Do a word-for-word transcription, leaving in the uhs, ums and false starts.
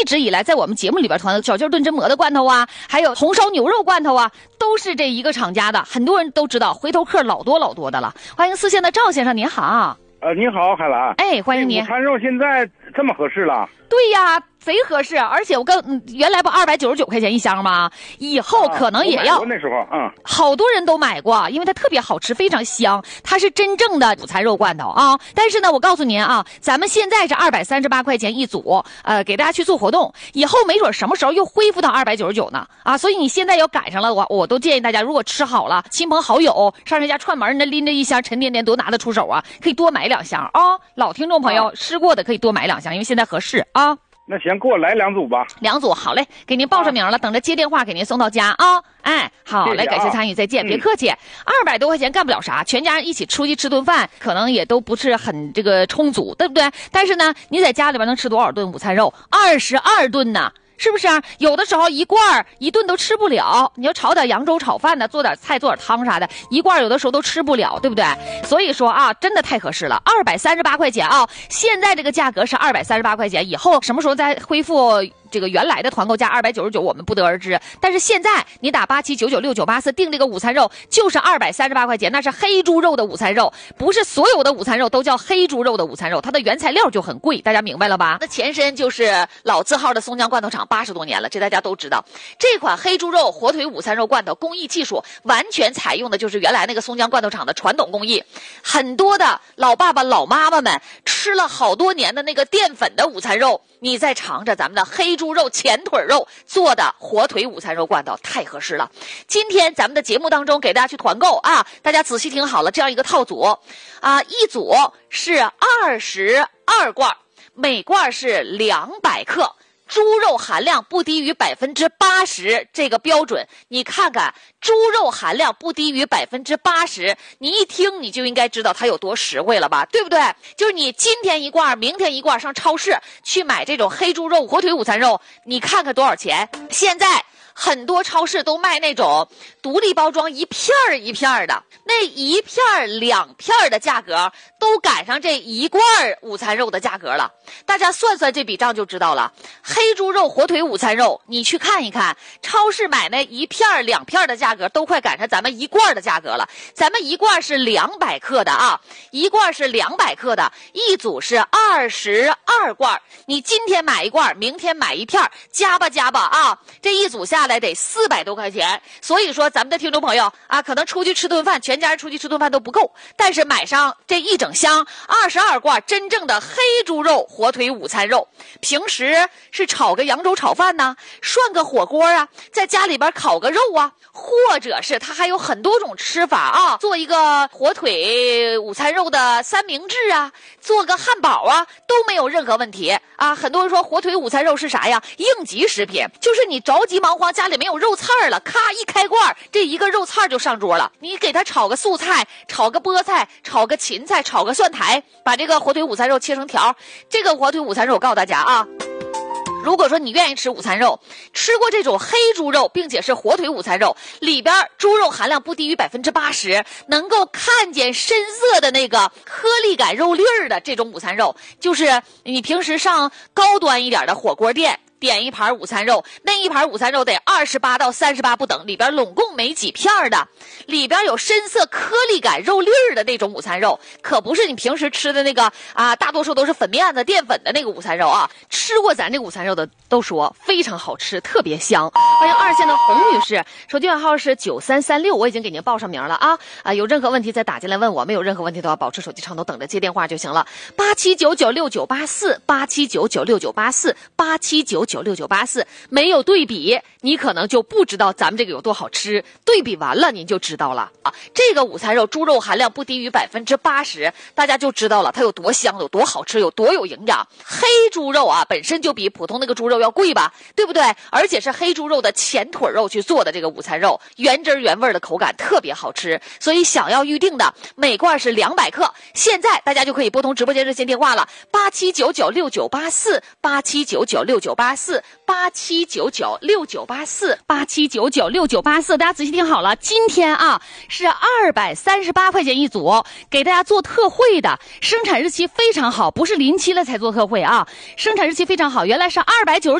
一直以来在我们节目里边团的小鸡炖真蘑的罐头啊，还有红烧牛肉罐头啊，都是这一个厂家的，很多人都知道，回头客老多老多的了。欢迎四线的赵先生，您好。 呃，你好，海兰。 哎，欢迎您。 午餐肉现在这么合适了？ 对呀，贼合适，而且我跟、嗯、原来不二百九十九块钱一箱吗？以后可能也要。 啊、那时候，嗯， 好多人都买过，因为它特别好吃，非常香，它是真正的午餐肉罐头啊。但是呢，我告诉您啊，咱们现在是二百三十八块钱一组，呃，给大家去做活动，以后没准什么时候又恢复到二百九十九呢啊！所以你现在要赶上了，我我都建议大家，如果吃好了，亲朋好友上人家串门，那拎着一箱沉甸甸，多拿得出手啊，可以多买两箱啊。老听众朋友、啊、吃过的可以多买两箱，因为现在合适啊。 那行，给我来两组吧。 两组，好嘞，给您报上名了，啊、等着接电话给您送到家啊。哎，好嘞，感谢参与，再见，别客气。二百多块钱干不了啥，全家人一起出去吃顿饭，可能也都不是很这个充足，对不对？但是呢，你在家里边能吃多少顿午餐肉？二十二顿呢。是不是啊？有的时候一罐一顿都吃不了，你要炒点扬州炒饭的，做点菜做点汤啥的，一罐有的时候都吃不了，对不对？所以说啊，真的太合适了，二百三十八块钱啊！现在这个价格是二百三十八块钱，以后什么时候再恢复这个原来的团购价二百九十九，我们不得而知。但是现在你打八七九九六九八四订这个午餐肉就是二百三十八块钱，那是黑猪肉的午餐肉，不是所有的午餐肉都叫黑猪肉的午餐肉，它的原材料就很贵，大家明白了吧？那前身就是老字号的松江罐头厂，八十多年了，这大家都知道。这款黑猪肉火腿午餐肉罐头工艺技术完全采用的就是原来那个松江罐头厂的传统工艺，很多的老爸爸老妈妈们吃了好多年的那个淀粉的午餐肉，你再尝着咱们的黑猪肉前腿肉做的火腿午餐肉罐头，太合适了。今天咱们的节目当中给大家去团购啊，大家仔细听好了，这样一个套组啊，一组是二十二罐，每罐是两百克。猪肉含量不低于百分之八十，这个标准，你看看，猪肉含量不低于百分之八十，你一听你就应该知道它有多实惠了吧，对不对？就是你今天一罐，明天一罐，上超市去买这种黑猪肉、火腿午餐肉，你看看多少钱？现在很多超市都卖那种独立包装一片儿一片儿的，那一片儿两片儿的价格都赶上这一罐午餐肉的价格了。大家算算这笔账就知道了。黑猪肉、火腿午餐肉，你去看一看，超市买那一片儿两片儿的价格都快赶上咱们一罐的价格了。咱们一罐是两百克的啊，一罐是两百克的，一组是二十二罐。你今天买一罐，明天买一片，加吧加吧啊，这一组下来得四百多块钱。所以说咱们的听众朋友啊，可能出去吃顿饭，全家人出去吃顿饭都不够，但是买上这一整箱二十二罐真正的黑猪肉火腿午餐肉，平时是炒个扬州炒饭呢，涮个火锅啊，在家里边烤个肉啊，或者是它还有很多种吃法啊，做一个火腿午餐肉的三明治啊，做个汉堡啊，都没有任何问题啊。很多人说火腿午餐肉是啥呀？应急食品，就是你着急忙慌家里没有肉菜了，咔一开罐，这一个肉菜就上桌了，你给它炒个素菜，炒个菠菜，炒个芹菜，炒个蒜苔，把这个火腿午餐肉切成条。这个火腿午餐肉我告诉大家啊，如果说你愿意吃午餐肉，吃过这种黑猪肉并且是火腿午餐肉，里边猪肉含量不低于百分之八十，能够看见深色的那个颗粒感肉粒儿的这种午餐肉，就是你平时上高端一点的火锅店点一盘午餐肉，那一盘午餐肉得二十八到三十八不等，里边拢共没几片的，里边有深色颗粒感肉粒儿的那种午餐肉，可不是你平时吃的那个啊，大多数都是粉面子淀粉的那个午餐肉啊。吃过咱这个午餐肉的都说非常好吃，特别香。欢迎二线的洪女士，手机号是九三三六，我已经给您报上名了啊啊，有任何问题再打进来问我，没有任何问题都要保持手机畅通，等着接电话就行了。八七九九六九八四，八七九九六九八四，八七九九六九八四，没有对比，你可能就不知道咱们这个有多好吃。对比完了，您就知道了啊。这个午餐肉猪肉含量不低于百分之八十，大家就知道了它有多香，有多好吃，有多有营养。黑猪肉啊，本身就比普通那个猪肉要贵吧，对不对？而且是黑猪肉的前腿肉去做的这个午餐肉，原汁原味的口感特别好吃。所以想要预定的，每罐是两百克。现在大家就可以拨通直播间热线电话了，八七九九六九八四，八七九九六九八四。八七九九六九八四，八七九九六九八四，大家仔细听好了，今天啊是二百三十八块钱一组，给大家做特惠的，生产日期非常好，不是临期了才做特惠啊，生产日期非常好，原来是二百九十